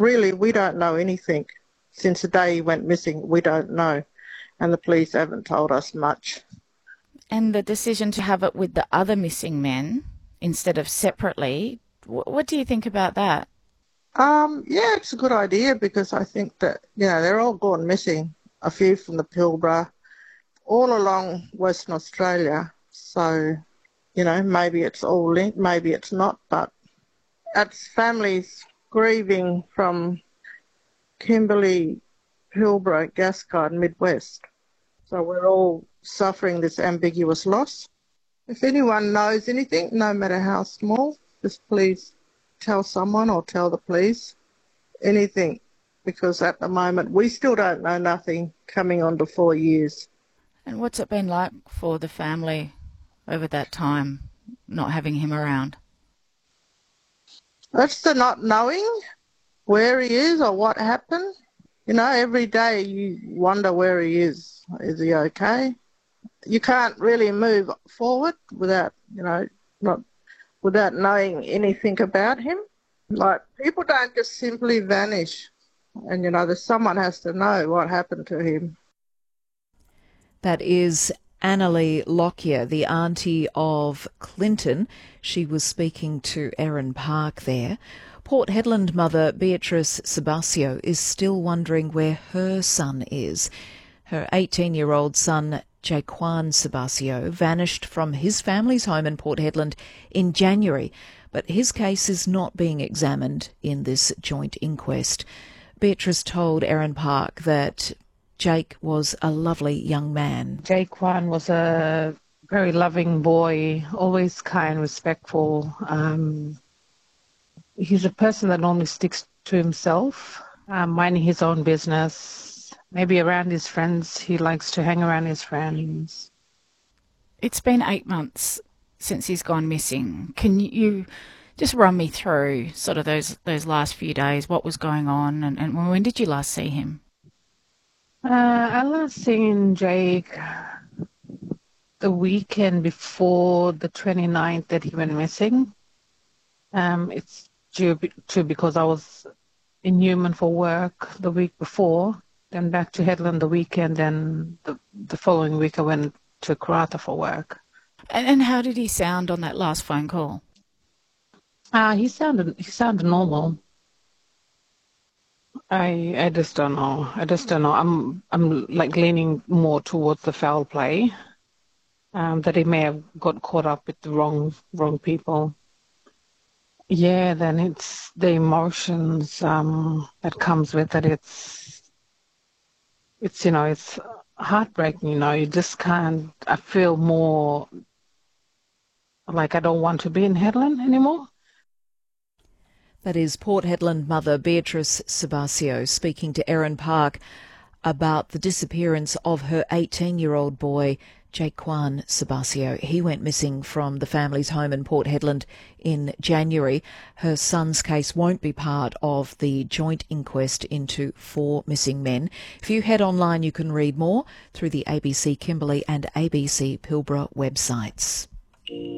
really, we don't know anything. Since the day he went missing, we don't know. And the police haven't told us much. And the decision to have it with the other missing men instead of separately, what do you think about that? Yeah, it's a good idea because I think that, they're all gone missing. A few from the Pilbara, all along Western Australia. So, maybe it's all linked, maybe it's not, but it's families grieving from Kimberley, Pilbara, Gascard, Midwest. So we're all suffering this ambiguous loss. If anyone knows anything, no matter how small, just please tell someone or tell the police anything, because at the moment we still don't know nothing, coming on to 4 years. And what's it been like for the family over that time, not having him around? That's the not knowing where he is or what happened. Every day you wonder where he is. Is he okay? You can't really move forward without, not without knowing anything about him. Like, people don't just simply vanish. And, someone has to know what happened to him. That is Annalie Lockyer, the auntie of Clinton. She was speaking to Erin Park there. Port Hedland mother Beatrice Sabasio is still wondering where her son is. Her 18-year-old son, Jaquan Sabasio, vanished from his family's home in Port Hedland in January, but his case is not being examined in this joint inquest. Beatrice told Erin Park that Jake was a lovely young man. Jaquan was a very loving boy, always kind, respectful. He's a person that normally sticks to himself, minding his own business. Maybe around his friends, he likes to hang around his friends. It's been 8 months since he's gone missing. Can you just run me through sort of those last few days, what was going on, and when did you last see him? I last seen Jake the weekend before the 29th that he went missing. It's due to because I was in Newman for work the week before, then back to Hedland the weekend, then the following week I went to Karratha for work. And how did he sound on that last phone call? He sounded normal. I just don't know. I'm like leaning more towards the foul play. That he may have got caught up with the wrong people. Yeah, then it's the emotions that comes with it. It's heartbreaking. You just can't. I feel more like I don't want to be in Hedland anymore. That is Port Hedland mother Beatrice Sabasio speaking to Erin Park about the disappearance of her 18-year-old boy, Jaquan Sabasio. He went missing from the family's home in Port Hedland in January. Her son's case won't be part of the joint inquest into 4 missing men. If you head online, you can read more through the ABC Kimberley and ABC Pilbara websites.